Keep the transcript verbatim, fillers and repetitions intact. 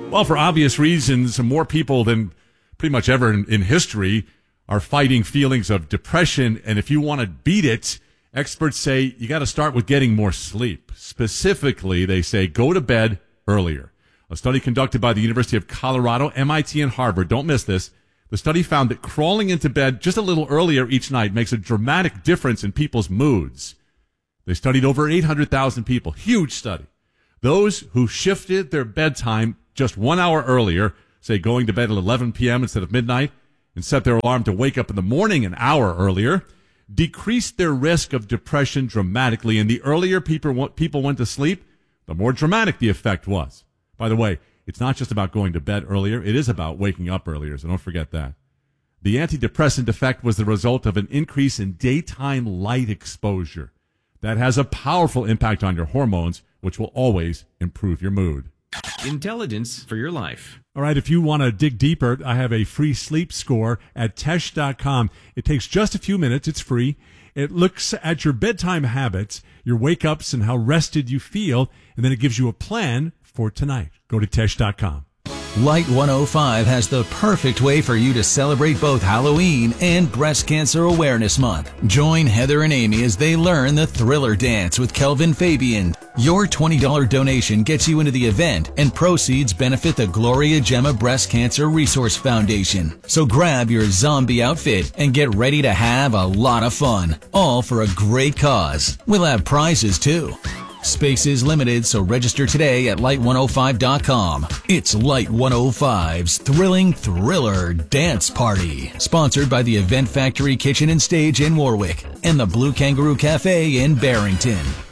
Well, for obvious reasons, more people than pretty much ever in, in history are fighting feelings of depression. And if you want to beat it, experts say you got to start with getting more sleep. Specifically, they say go to bed earlier. A study conducted by the University of Colorado, M I T, and Harvard, don't miss this, the study found that crawling into bed just a little earlier each night makes a dramatic difference in people's moods. They studied over eight hundred thousand people. Huge study. Those who shifted their bedtime just one hour earlier, say going to bed at eleven p.m. instead of midnight, and set their alarm to wake up in the morning an hour earlier, decreased their risk of depression dramatically. And the earlier people people went to sleep, the more dramatic the effect was. By the way, it's not just about going to bed earlier. It is about waking up earlier, so don't forget that. The antidepressant effect was the result of an increase in daytime light exposure. That has a powerful impact on your hormones, which will always improve your mood. Intelligence for your life. All right, if you want to dig deeper, I have a free sleep score at Tesh dot com. It takes just a few minutes. It's free. It looks at your bedtime habits, your wake-ups, and how rested you feel, and then it gives you a plan for tonight. Go to Tesh dot com. Light one oh five has the perfect way for you to celebrate both Halloween and Breast Cancer Awareness Month. Join Heather and Amy as they learn the Thriller Dance with Kelvin Fabian. Your twenty dollars donation gets you into the event, and proceeds benefit the Gloria Gemma Breast Cancer Resource Foundation. So grab your zombie outfit and get ready to have a lot of fun, all for a great cause. We'll have prizes too. Space is limited, so register today at light one oh five dot com. It's Light one oh five's Thrilling Thriller Dance Party, sponsored by the Event Factory Kitchen and Stage in Warwick and the Blue Kangaroo Cafe in Barrington.